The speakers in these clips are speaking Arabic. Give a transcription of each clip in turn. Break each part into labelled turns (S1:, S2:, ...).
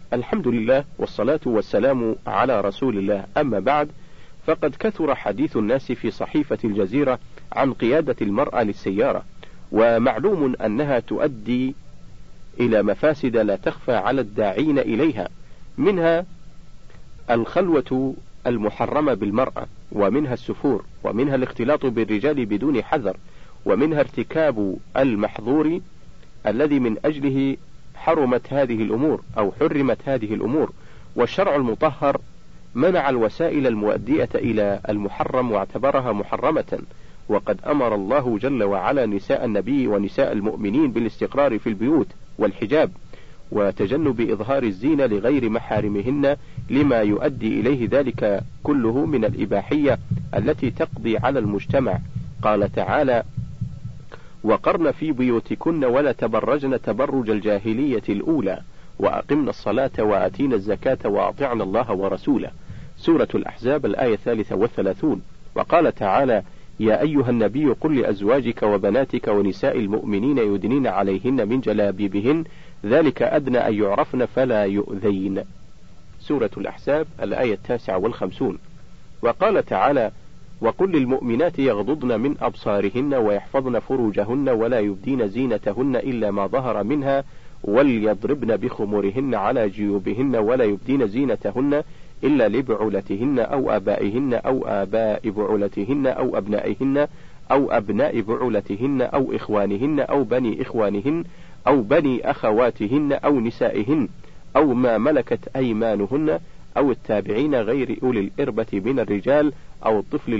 S1: الحمد لله والصلاة والسلام على رسول الله، أما بعد، فقد كثر حديث الناس في صحيفة الجزيرة عن قيادة المرأة للسيارة، ومعلوم أنها تؤدي إلى مفاسد لا تخفى على الداعين إليها، منها الخلوة المحرمة بالمرأة، ومنها السفور، ومنها الاختلاط بالرجال بدون حذر، ومنها ارتكاب المحظور الذي من أجله حرمت هذه الأمور أو حرمت هذه الأمور. والشرع المطهر منع الوسائل المؤدية إلى المحرم واعتبرها محرمة، وقد أمر الله جل وعلا نساء النبي ونساء المؤمنين بالاستقرار في البيوت والحجاب وتجنب إظهار الزينة لغير محارمهن، لما يؤدي إليه ذلك كله من الإباحية التي تقضي على المجتمع. قال تعالى: وقرن في بيوتكن ولا تبرجن تبرج الجاهلية الأولى وأقمنا الصلاة وآتينا الزكاة وأطعنا الله ورسوله. سورة الأحزاب الآية 33. وقال تعالى: يا أيها النبي قل لأزواجك وبناتك ونساء المؤمنين يدنين عليهن من جلابيبهن ذلك أدنى أن يعرفن فلا يؤذين. سورة الأحزاب الآية 59. وقال تعالى: وقل للمؤمنات يغضضن من أبصارهن ويحفظن فروجهن ولا يبدين زينتهن إلا ما ظهر منها وليضربن بخمرهن على جيوبهن ولا يبدين زينتهن إلا لبعولتهن أو آبائهن أو آباء بعولتهن أو أبنائهن أو أبناء بعولتهن أو إخوانهن أو بني إخوانهن أو بني أخواتهن أو نسائهن أو ما ملكت أيمانهن أو التابعين غير أولي الإربة من الرجال أو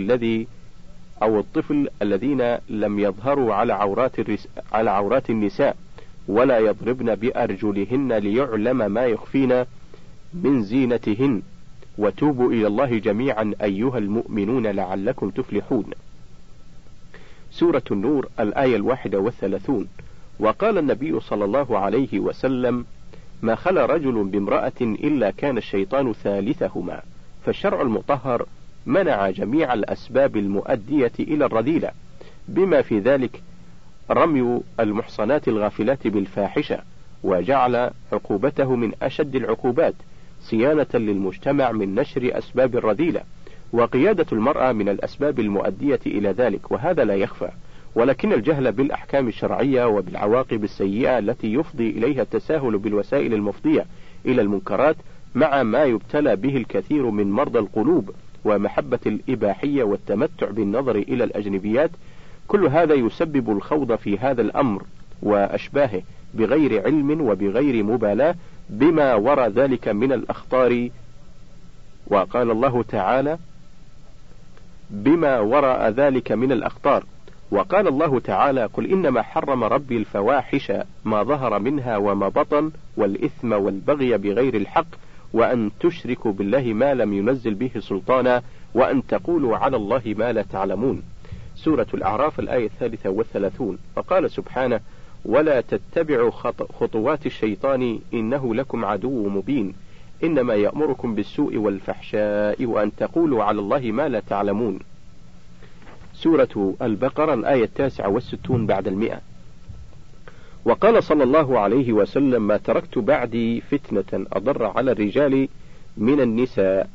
S1: الطفل الذين لم يظهروا على عورات النساء ولا يضربن بأرجلهن ليعلم ما يخفين من زينتهن وتوبوا إلى الله جميعا أيها المؤمنون لعلكم تفلحون. سورة النور الآية 31. وقال النبي صلى الله عليه وسلم: ما خلا رجل بامرأة إلا كان الشيطان ثالثهما. فالشرع المطهر منع جميع الأسباب المؤدية إلى الرذيلة، بما في ذلك رمي المحصنات الغافلات بالفاحشة، وجعل عقوبته من أشد العقوبات صيانة للمجتمع من نشر أسباب الرذيلة، وقيادة المرأة من الأسباب المؤدية إلى ذلك، وهذا لا يخفى، ولكن الجهل بالأحكام الشرعية وبالعواقب السيئة التي يفضي إليها التساهل بالوسائل المفضية إلى المنكرات، مع ما يبتلى به الكثير من مرضى القلوب ومحبة الإباحية والتمتع بالنظر إلى الأجنبيات، كل هذا يسبب الخوض في هذا الأمر وأشباهه بغير علم وبغير مبالاة بما وراء ذلك من الأخطار. وقال الله تعالى: بما وراء ذلك من الأخطار. وقال الله تعالى: قل إنما حرم ربي الفواحش ما ظهر منها وما بطن والإثم والبغي بغير الحق وأن تشركوا بالله ما لم ينزل به سلطانا وأن تقولوا على الله ما لا تعلمون. سورة الأعراف الآية 33. وقال سبحانه: ولا تتبعوا خطوات الشيطان إنه لكم عدو مبين إنما يأمركم بالسوء والفحشاء وأن تقولوا على الله ما لا تعلمون. سورة البقرة الآية 69 بعد 100. وقال صلى الله عليه وسلم: ما تركت بعدي فتنة أضر على الرجال من النساء.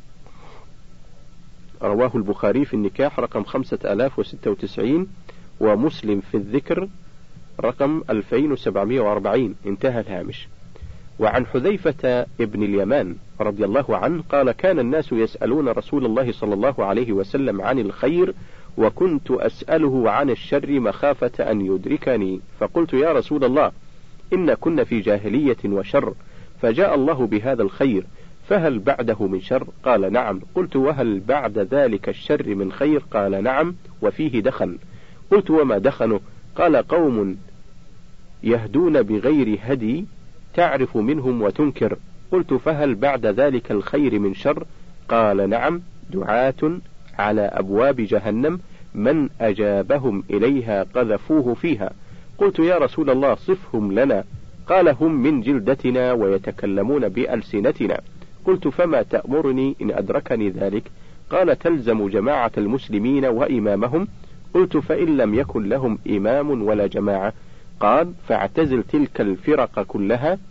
S1: رواه البخاري في النكاح رقم 5096 ومسلم في الذكر رقم 2740. انتهى الهامش. وعن حذيفة ابن اليمان رضي الله عنه قال: كان الناس يسألون رسول الله صلى الله عليه وسلم عن الخير وكنت أسأله عن الشر مخافة أن يدركني، فقلت: يا رسول الله، إن كنا في جاهلية وشر، فجاء الله بهذا الخير، فهل بعده من شر؟ قال: نعم. قلت: وهل بعد ذلك الشر من خير؟ قال: نعم، وفيه دخن. قلت: وما دخنه؟ قال: قوم يهدون بغير هدي تعرف منهم وتنكر. قلت: فهل بعد ذلك الخير من شر؟ قال: نعم، دعاة على أبواب جهنم من أجابهم إليها قذفوه فيها. قلت: يا رسول الله، صفهم لنا. قال: هم من جلدتنا ويتكلمون بألسنتنا. قلت: فما تأمرني إن أدركني ذلك؟ قال: تلزم جماعة المسلمين وإمامهم. قلت: فإن لم يكن لهم إمام ولا جماعة؟ قال: فاعتزل تلك الفرق كلها